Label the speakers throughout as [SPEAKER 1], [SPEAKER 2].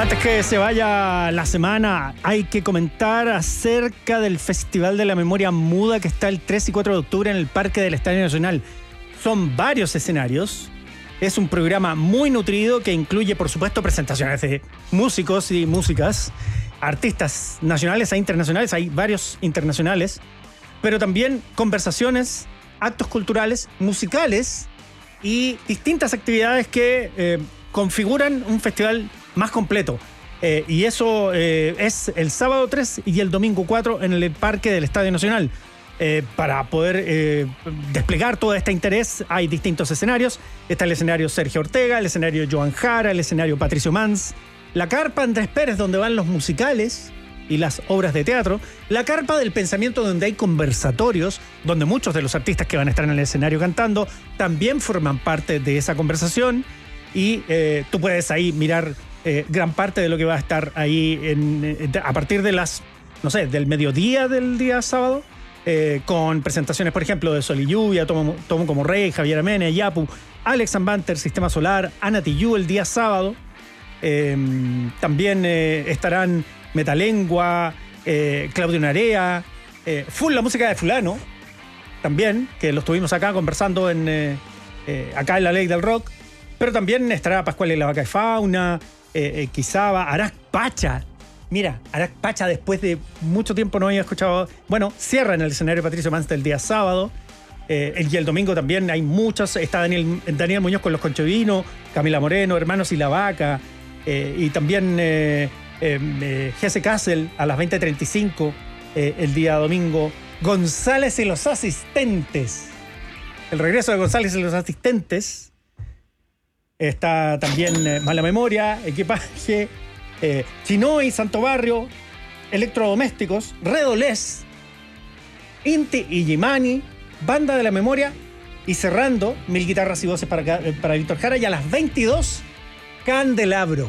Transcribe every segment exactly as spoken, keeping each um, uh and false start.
[SPEAKER 1] Antes que se vaya la semana, hay que comentar acerca del Festival de la Memoria Muda que está el tres y cuatro de octubre en el Parque del Estadio Nacional. Son varios escenarios. Es un programa muy nutrido que incluye, por supuesto, presentaciones de músicos y músicas, artistas nacionales e internacionales. Hay varios internacionales, pero también conversaciones, actos culturales, musicales y distintas actividades que eh, configuran un festival más completo. Eh, y eso eh, es el sábado tres y el domingo cuatro en el Parque del Estadio Nacional. Eh, para poder eh, desplegar todo este interés hay distintos escenarios. Está el escenario Sergio Ortega, el escenario Joan Jara, el escenario Patricio Mans, la carpa Andrés Pérez, donde van los musicales y las obras de teatro, la carpa del pensamiento, donde hay conversatorios, donde muchos de los artistas que van a estar en el escenario cantando también forman parte de esa conversación, y eh, tú puedes ahí mirar eh, gran parte de lo que va a estar ahí en, a partir de las, no sé, del mediodía del día sábado, eh, con presentaciones, por ejemplo, de Sol y Lluvia, Tomo, Tomo como Rey, Javier Amena, Yapu, Alex Ambanter, Sistema Solar, Ana Tijoux el día sábado. Eh, también eh, estarán Metalengua, eh, Claudio Narea, eh, Full, la música de fulano, también, que lo estuvimos acá conversando en, eh, eh, acá en La Ley del Rock. Pero también estará Pascual y la Vaca de Fauna, eh, eh, Quizaba, Arac Pacha. Mira, Arac Pacha, después de mucho tiempo no había escuchado. Bueno, cierra en el escenario Patricio Mans el día sábado. Eh, y el domingo también hay muchos. Está Daniel, Daniel Muñoz con Los Conchovinos, Camila Moreno, Hermanos y la Vaca. Eh, y también eh, eh, eh, Jesse Castle a las veinte treinta y cinco eh, el día domingo. González y los Asistentes. El regreso de González y los Asistentes. Está también eh, Mala Memoria, Equipaje, eh, Chinoy, Santo Barrio, Electrodomésticos, Redolés, Inti y Gimani, Banda de la Memoria, y cerrando, Mil Guitarras y Voces para, para Víctor Jara, y a las veintidós, Candelabro.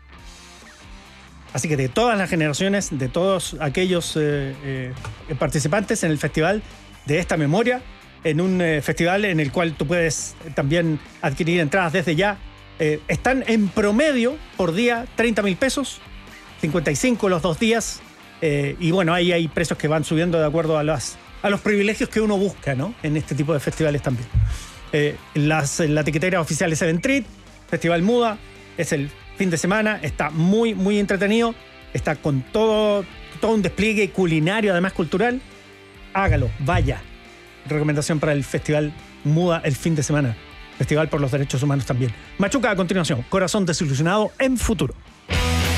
[SPEAKER 1] Así que de todas las generaciones, de todos aquellos eh, eh, participantes en el festival de esta memoria, en un eh, festival en el cual tú puedes también adquirir entradas desde ya. Eh, están en promedio por día treinta mil pesos, cincuenta y cinco los dos días. Eh, y bueno, ahí hay precios que van subiendo de acuerdo a, las, a los privilegios que uno busca, ¿no?, en este tipo de festivales también. Eh, las, la tiquetera oficial es Event Treat, Festival Muda, es el fin de semana, está muy, muy entretenido, está con todo, todo un despliegue culinario, además cultural. Hágalo, vaya. Recomendación para el Festival Muda el fin de semana. Festival por los Derechos Humanos también. Machuca a continuación. Corazón desilusionado en Futuro.